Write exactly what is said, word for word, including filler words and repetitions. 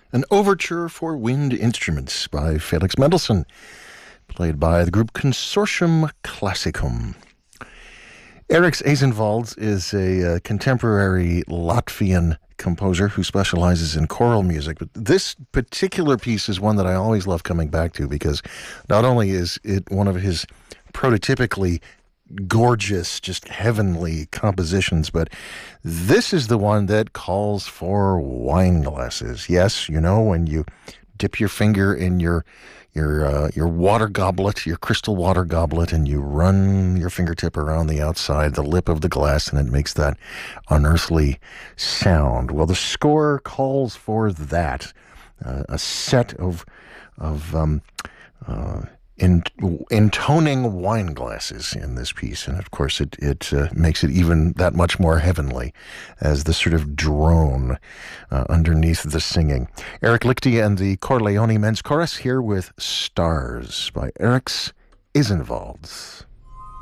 An overture for wind instruments by Felix Mendelssohn, played by the group Consortium Classicum. Eriks Eisenwalds is a uh, contemporary Latvian composer who specializes in choral music. But this particular piece is one that I always love coming back to because not only is it one of his prototypically gorgeous, just heavenly compositions, but this is the one that calls for wine glasses. Yes, you know, when you dip your finger in your your uh, your water goblet, your crystal water goblet, and you run your fingertip around the outside, the lip of the glass, and it makes that unearthly sound. Well, the score calls for that. Uh, a set of of um, uh, In, intoning wine glasses in this piece. And of course, it, it uh, makes it even that much more heavenly as the sort of drone uh, underneath the singing. Eric Lichty and the Corleone Men's Chorus here with Stars by Eriks Eisenwalds.